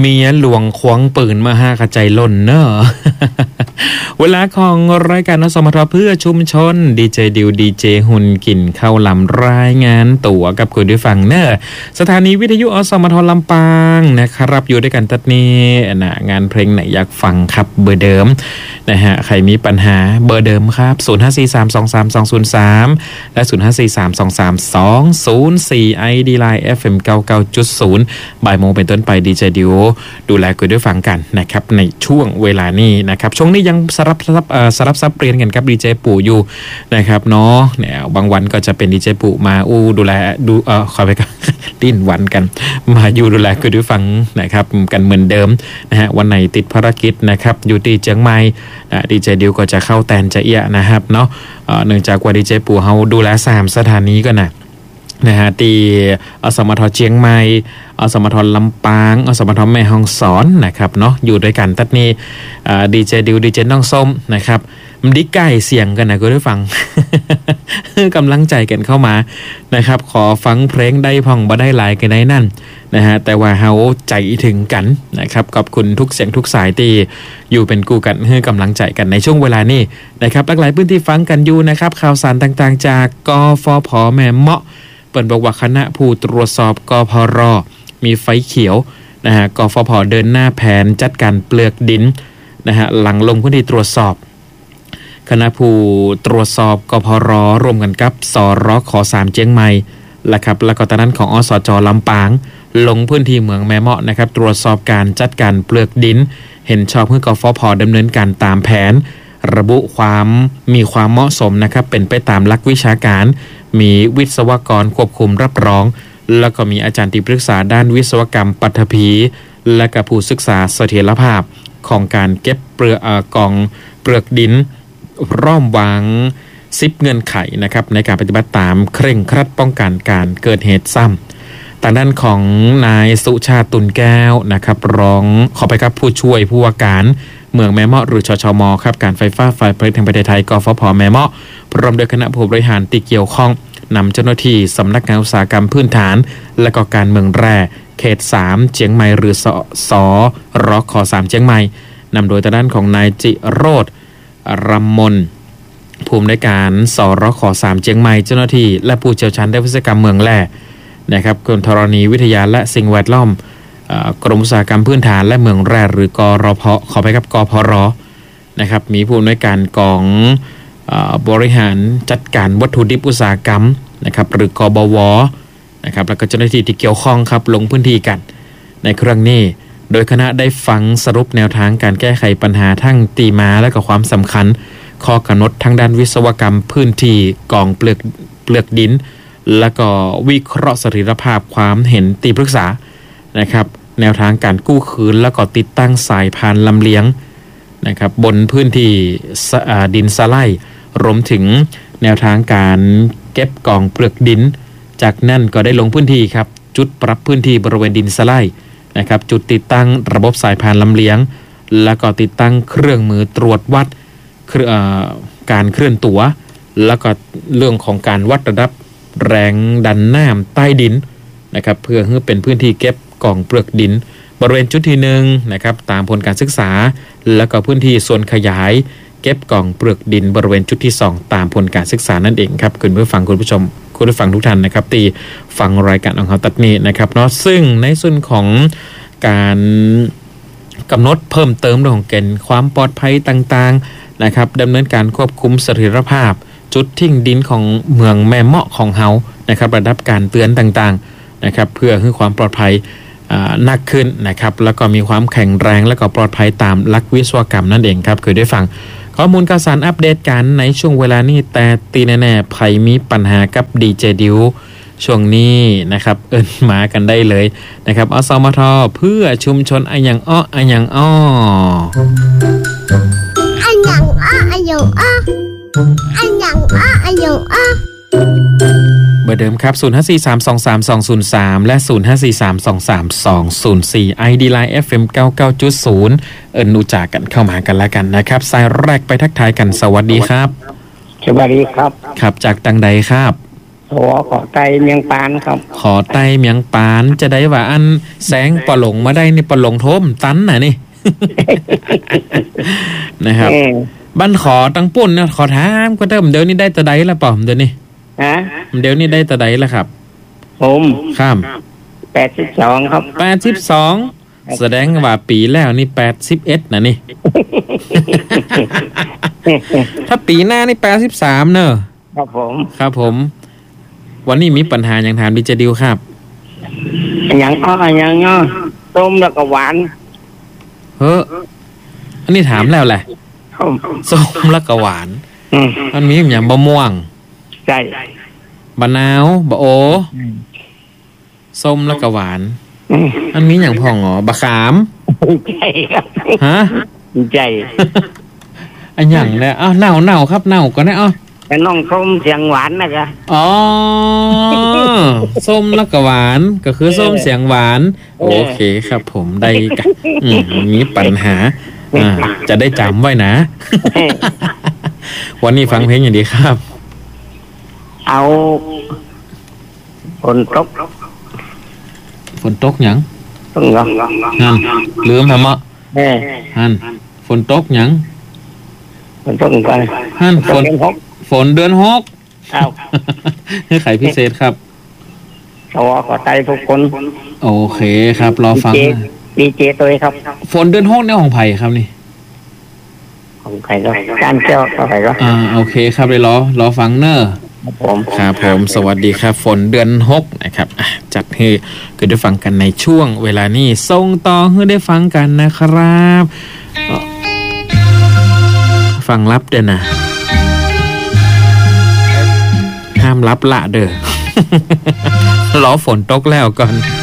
เมียหลวงควงปืนมา5กระใจล่นเนอะ เวลาของรายการอสมทเพื่อชุมชนดีเจดิวดีเจหุ่นกินเข้าลำรายงานตัวกับคุณผู้ฟังเนอะสถานีวิทยุอสมทลำปางนะครับอยู่ด้วยกันตัดนี้นะงานเพลงไหนอยากฟังครับเบอร์เดิมนะฮะใครมีปัญหาเบอร์เดิมครับ0543232203และ0543232204 ID Line FM 99.0 บ่ายโมงเป็นต้นไปดีเจดิวดูแลคุณผู้ฟังกันนะครับในช่วงเวลานี้นะครับช่วงนี้ยังสลับซับเปลี่ยนกันครับดีเจปู่อยู่นะครับเนาะเนี่ยบางวันก็จะเป็นดีเจปู่มาดูแลขอไปกันดิ้นวันกันมาอยู่ดูแลคุณผู้ฟังนะครับกันเหมือนเดิมนะฮะวันไหนติดภารกิจนะครับอยู่ที่เชียงใหม่ดีเจดิวก็จะเข้าแตนจะเอียนะครับเนาะเนื่องจากว่าดีเจปู่เฮาดูแล3สถานีก็นะฮะที่อสมทเชียงใหม่อสมทลำปางอสมทแม่ฮ่องสอนนะครับเนาะอยู่ด้วยกันตัดนี้ดีเจดิวดีเจน้องส้มนะครับมันดิใกล้เสียงกันนะคุณผู้ฟัง กำลังใจกันเข้ามานะครับขอฟังเพลงได้พ่องบ่ได้หลายกันได้นั่นนะฮะแต่ว่าเฮาใจถึงกันนะครับขอบคุณทุกเสียงทุกสายที่อยู่เป็นกูกันให้กำลังใจกันในช่วงเวลานี้นะครับหลากหลายพื้นที่ฟังกันอยู่นะครับข่าวสารต่างๆจากกฟผ.แม่เมาะเปิดบอกว่าคณะผู้ตรวจสอบกพร.มีไฟเขียวนะฮะกฟผ.เดินหน้าแผนจัดการเปลือกดินนะฮะหลังลงพื้นที่ตรวจสอบคณะผู้ตรวจสอบกพร.ร่วมกันกับสรข3เชียงใหม่และครับแล้วก็ตอนนั้นของอสจ.ลำปางลงพื้นที่เมืองแม่เมาะนะครับตรวจสอบการจัดการเปลือกดินเห็นชอบให้กฟผ.ดำเนินการตามแผนระบุมีความเหมาะสมนะครับเป็นไปตามหลักวิชาการมีวิศวกรควบคุมรับรองแล้วก็มีอาจารย์ที่ปรึกษาด้านวิศวกรรมปฐพีและก็ผู้ศึกษาเสถียรภาพของการเก็บเปลือกกองเปลือกดินร่อมวาง10เงื่อนไขนะครับในการปฏิบัติตามเคร่งครัดป้องกันการเกิดเหตุซ้ำทางด้านของนายสุชาติตุลแก้วนะครับร้องขอไปครับผู้ช่วยผู้ว่าการเมืองแม่เมาะหรือชชมครับการไฟฟ้าฝ่ายผลิตแห่งประเทศไทยกฟผ.แม่เมาะพร้อมโดยคณะผู้บริหารที่เกี่ยวข้องนำเจ้าหน้าที่สำนักงานอุตสาหกรรมพื้นฐานและก็การเมืองแร่เขต3เชียงใหม่หรือสรข3เชียงใหม่นำโดยทางด้านของนายจิโรจน์รำมนผู้อำนวยการสรข3เชียงใหม่เจ้าหน้าที่และผู้เชี่ยวชาญด้านวิศวกรรมเมืองแร่นะครับกรมธรณีวิทยาและสิ่งแวดล้อมกรมอุตสาหกรรมพื้นฐานและเมืองแร่หรือกรพขอไปครับกพรนะครับมีผู้อำนวยการกองบริหารจัดการวัตถุดิบอุตสาหกรรมนะครับหรือกบวนะครับแล้วก็เจ้าหน้าที่ที่เกี่ยวข้องครับลงพื้นที่กันในครั้งนี้โดยคณะได้ฟังสรุปแนวทางการแก้ไขปัญหาทั้งตีมาและก็ความสำคัญข้อกำหนดทางด้านวิศวกรรมพื้นที่กองเปลือกดินและก็วิเคราะห์สรีรภาพความเห็นตีปรึกษานะครับแนวทางการกู้คืนและก็ติดตั้งสายพานลำเลียงนะครับบนพื้นที่ดินสไลด์รวมถึงแนวทางการเก็บกองเปลือกดินจากนั้นก็ได้ลงพื้นที่ครับจุดปรับพื้นที่บริเวณดินสไลด์นะครับจุดติดตั้งระบบสายพานลำเลียงแล้วก็ติดตั้งเครื่องมือตรวจวัดการเคลื่อนตัวแล้วก็เรื่องของการวัดระดับแรงดันน้ำใต้ดินนะครับเพื่อให้เป็นพื้นที่เก็บกองเปลือกดินบริเวณจุดที่1นะครับตามผลการศึกษาแล้วก็พื้นที่ส่วนขยายเก็บกองเปลือกดินบริเวณจุดที่2ตามผลการศึกษานั่นเองครับคุณผู้ฟังคุณผู้ชมคุณผู้ฟังทุกท่านนะครับที่ฟังรายการของเราตัดนี้นะครับเนาะซึ่งในส่วนของการกำหนดเพิ่มเติมเรื่องของเกณฑ์ความปลอดภัยต่างๆนะครับดำเนินการควบคุมเสถียรภาพจุดทิ้งดินของเมืองแม่เมาะของเฮานะครับระดับการเตือนต่างๆนะครับเพื่อให้ความปลอดภัยนักขึ้นนะครับแล้วก็มีความแข็งแรงและก็ปลอดภัยตามหลักวิศวกรรมนั่นเองครับเคยได้ฟังข้อมูลข่าวสารอัปเดตกันในช่วงเวลานี้แต่ตีแน่ๆใครมีปัญหากับดีเจดิวช่วงนี้นะครับมากันได้เลยนะครับอสมทเพื่อชุมชนอันยังอ้ออันยังอ้ออันยังอ้ออันยังอ้ออันยังอ้ออันยังอ้อเบอร์เดิมครับ0543232203และ0543232204 ID Line FM 99.0รู้จักกันเข้ามากันแล้วกันนะครับสายแรกไปทักทายกันสวัสดีครับสวัสดีครับครับจากตังใดครับหัวขอไตเมียงปานครับขอไตเมียงปานจะได้ว่าอันแสงปะหลงมาได้นี่ปะหลงโทมตันน่ะนี่ นะครับบ้านขอตังปุ่นนะขอถามก็เดิมเดี๋ยวนี้ได้ตะไดละป่อมเดี๋ยวนี้ฮะเดี๋ยวนี้ได้ตะไดละครับผมข้าม 82ครับ 82แสดงว่าปีแล้วนี่81นะนี่ ถ้าปีหน้านี่83เนอะครับผมครับผม วันนี้มีปัญหาอย่างถามดิจดิวครับอย่างอย่างต้มแล้วก็หวานเฮ้ออันนี้ถามแล้วแหละครับส้มแล้วก็หวาน มันมีอย่างบะม่วงใช่บะนาวบะโอส้มแล้วก็หวาน มันมีอย่างพ่องบะขามใช่ครับฮะใจอันอย่างเนี่ยอ้าวเน่าครับเน่าก็ได้อ้าวแต่น้องส้มเสียงหวานนะครับอ๋อ ส้มแล้วก็หวานก็คือส้มเสียงหวาน โอเคครับผมได้กันมีปัญหาจะได้จำไว้นะ วันนี้ฟังเพลงอย่างดีครับเอาฝนตกฝนตกหยังต้องเหรอฮันลืมทำมะเออฮันฝนตกหยังฝนตกไปฮันฝนตกฝนเดือน6 เอาให้ไขพิเศษครับหัวขอไตทุกคนโอเคครับรอฟังดีเจตัวครับฝนเดือน6ในของไผ่ครับนี่ของใครก็การเจ้าก็ใครก็โอเคครับเลยรอฟังเนอะครับผมครับผมสวัสดีครับฝนเดือน6นะครับจัดให้ก็ได้ฟังกันในช่วงเวลานี้ส่งต่อให้ได้ฟังกันนะครับฟังรับเด้อนะห้ามรับละเด้อ รอฝนตกแล้วก่อน